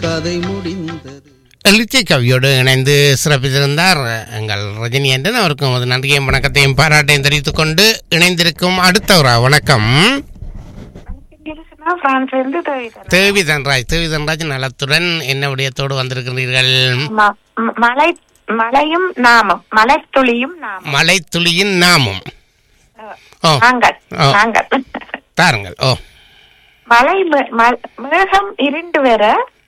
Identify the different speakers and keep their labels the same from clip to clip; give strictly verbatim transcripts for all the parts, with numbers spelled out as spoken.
Speaker 1: கதை முடிந்தது.
Speaker 2: எழுச்சி கவியோடு இணைந்து சிறப்பித்திருந்தார் எங்கள் ரஜினி என்றன். அவருக்கும் அது நன்றியையும் வணக்கத்தையும் பாராட்டையும் தெரிவித்துக் கொண்டு இணைந்திருக்கும் அடுத்தவரா வணக்கம் தேவி தன்ராஜ். தேவி தன்ராஜ் நலத்துடன் என்ன விடயத்தோடு வந்திருக்கிறீர்கள்?
Speaker 3: மலை மலையும் நாமம் மலை துளியும் நாமம்
Speaker 2: மலை துளியின் நாமம் தாருங்கள். ஓ
Speaker 3: மலை மேகம் இருண்டு வர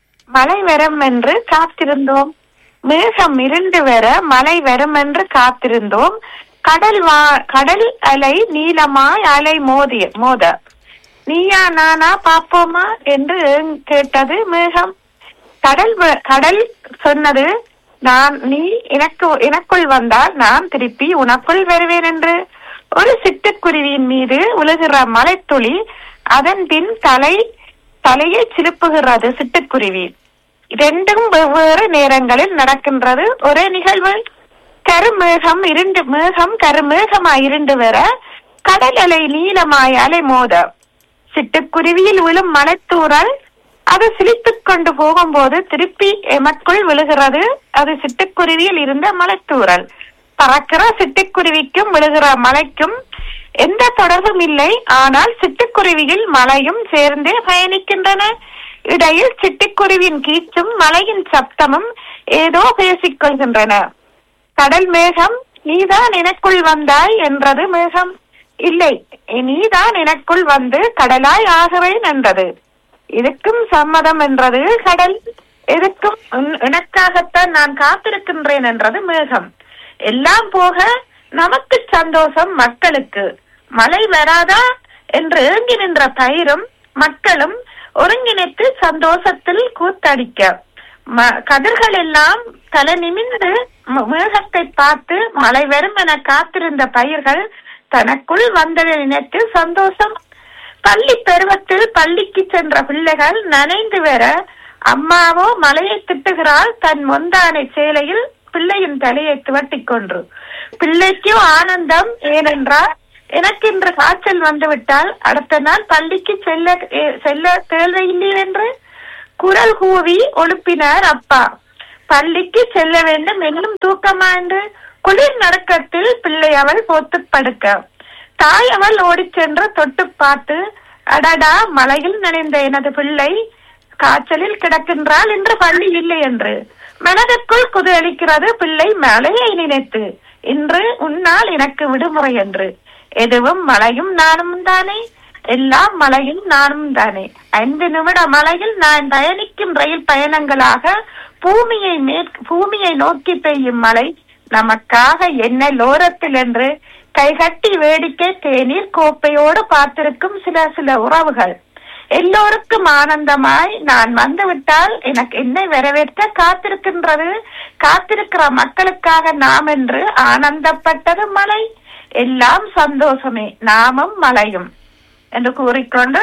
Speaker 3: மழை வரும் என்று காத்திருந்தோம். மேகம் இருண்டு வர மழை வரும் என்று காத்திருந்தோம். கடல் வா கடல் அலை நீளமாய் அலை மோதிய மோத நீயா நானா பாப்போமா என்று கேட்டது மேகம். கடல் கடல் சொன்னது, நான் நீ எனக்கு எனக்குள் வந்தால் நான் திருப்பி உனக்குள் வருவேன் என்று. ஒரு சிட்டுக்குருவியின் மீது விழுகிற மலைத்துளி அதன் பின் தலை தலையை சிலுப்புகிறது சிட்டுக்குருவி. இரண்டும் வெவ்வேறு நேரங்களில் நடக்கின்றது ஒரே நிகழ்வு. கருமேகம் இருண்டு மேகம் கருமேகமாய் இருண்டு வர கடல் அலை நீளமாய் அலை மோத சிட்டுக்குருவியில் விழும் மலைத்தூறல் அது சிலித்துக் கொண்டு போகும்போது திருப்பி எமக்குள் விழுகிறது. அது சிட்டுக்குருவியில் இருந்த மலைத்தூறல். பறக்கிற சிட்டுக்குருவிக்கும் விழுகிற மலைக்கும் எந்த தொடர்பும் இல்லை. ஆனால் சிட்டுக்குருவியில் மலையும் சேர்ந்தே பயணிக்கின்றன. இடையில் சிட்டுக்குருவின் கீச்சும் மலையின் சப்தமும் ஏதோ பேசிக் கொள்கின்றன. கடல் மேகம், நீதான் எனக்குள் வந்தாய் என்றது மேகம். இல்லை, நீதான் எனக்குள் வந்து கடலாய் ஆகிறேன் என்றது. இதுக்கும் சம்மதம் என்றது கடல். எதுக்கும் எனக்காகத்தான் நான் காத்திருக்கின்றேன் என்றது மேகம். எல்லாம் போக நமக்கு சந்தோஷம் மக்களுக்கு. மழை வராதா என்று ஏங்கி நின்ற பயிரும் மக்களும் ஒருங்கிணைத்து சந்தோஷத்தில் கூத்தடிக்க கதிர்கள் எல்லாம் தலை நிமிர்ந்து மேகத்தை பார்த்து மழை வரும் என காத்திருந்த பயிர்கள் தனக்குள் வந்ததை நினைத்து சந்தோஷம். பள்ளி பருவத்தில் பள்ளிக்கு சென்ற பிள்ளைகள் நனைந்து வர அம்மாவோ மலையை திட்டுகிறாள் தன் முந்தானை சேலையில் பிள்ளையின் தலையை துவட்டி கொன்று. பிள்ளைக்கு ஆனந்தம். ஏனென்றால் எனக்கு இன்று காய்ச்சல் வந்துவிட்டால் அடுத்த நாள் பள்ளிக்கு செல்ல செல்ல தேவையில்லை என்று குரல் கூவி ஒழுப்பினார் அப்பா. பள்ளிக்கு செல்ல வேண்டும் என்னும் தூக்கமா என்று குளிர் நடுக்கத்தில் பிள்ளை அவள் போத்து படுக்க தாய் அவள் ஓடி சென்று தொட்டு பார்த்து, அடடா மலையில் நனைந்த எனது பிள்ளை காய்ச்சலில் கிடக்கின்றாள் என்று பள்ளி இல்லை என்று. மனதிற்குள் குதூகலிக்கிறது பிள்ளை மலையை நினைத்து, இன்று உன்னால் எனக்கு விடுமுறை என்று. எதுவும் மலையும் நானும் தானே, எல்லாம் மலையும் நானும் தானே. ஐந்து நிமிட மலையில் நான் பயணிக்கும் ரயில் பயணங்களாக பூமியை பூமியை நோக்கி பெய்யும் மலை நமக்காக என்ன லோரத்தில் என்று கைகட்டி வேடிக்கை தேநீர் கோப்பையோடு பார்த்திருக்கும் சில சில உறவுகள். எல்லோருக்கும் ஆனந்தமாய் நான் வந்துவிட்டால் எனக்கு என்னை வரவேற்க காத்திருக்கின்றது. காத்திருக்கிற மக்களுக்காக நாம் என்று ஆனந்தப்பட்டது மலை. எல்லாம் சந்தோஷமே, நாமும் மலையும் என்று கூறிக்கொண்டு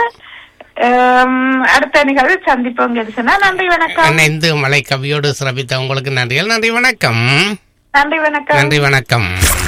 Speaker 3: அடுத்த நிகழ்வு சந்திப்போம். நன்றி வணக்கம்.
Speaker 2: இந்து மலை கவியோடு சிறப்பித்த உங்களுக்கு நன்றிகள். நன்றி வணக்கம்.
Speaker 3: நன்றி வணக்கம்.
Speaker 2: நன்றி வணக்கம்.